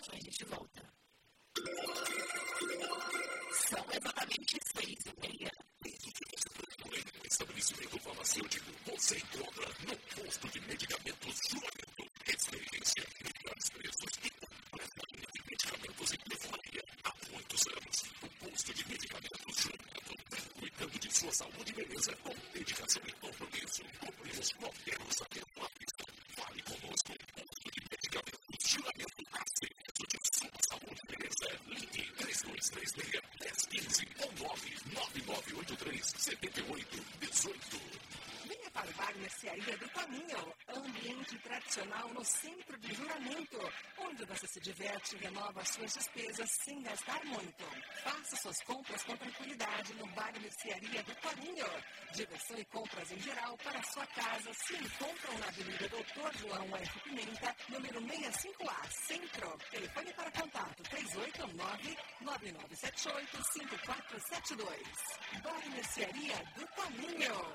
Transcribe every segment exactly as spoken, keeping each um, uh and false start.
A gente volta. São exatamente seis e meia. Estabelecimento farmacêutico, você encontra no posto de medicamentos Juramento. Experiência, melhores preços e completa linha de medicamentos em perfumaria. Há muitos anos, o posto de medicamentos Juramento vem cuidando de sua saúde e beleza com dedicação e compromisso. Cobrimos qualquer orçamento à vista. Fale conosco. Posto de medicamentos Juramento. A serviço de sua saúde e beleza. Ligue três dois três seis, um zero um cinco ou nove nove nove oito três sete oito um oito. Venha para o Bar Mercearia do Caminho, ambiente tradicional no centro de Juramento, onde você se diverte e renova suas despesas sem gastar muito. Faça suas compras com tranquilidade no Bar Mercearia do Caminho. Diversão e compras em geral para sua casa se encontram na Avenida Doutor João F. Pimenta, número sessenta e cinco A, Centro. Telefone para contato três oito nove, nove nove sete oito, cinco quatro sete dois. Bar Mercearia do Caminho.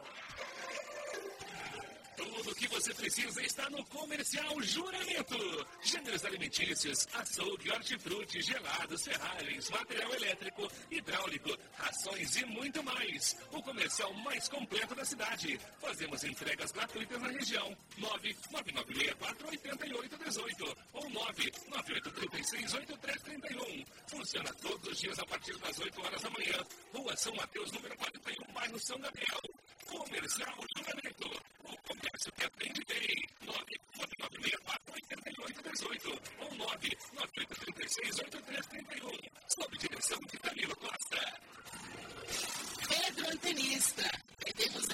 Tudo o que você precisa está no Comercial Juramento. Gêneros alimentícios, açougue, hortifruti, gelados, ferragens, material elétrico, hidráulico, rações e muito mais. O comercial mais completo da cidade. Fazemos entregas gratuitas na região. nove nove nove seis quatro oito oito um oito ou nove nove oito três seis oito três três um. Funciona todos os dias a partir das oito horas da manhã. Rua São Mateus, número quarenta e um, bairro São Gabriel. Comercial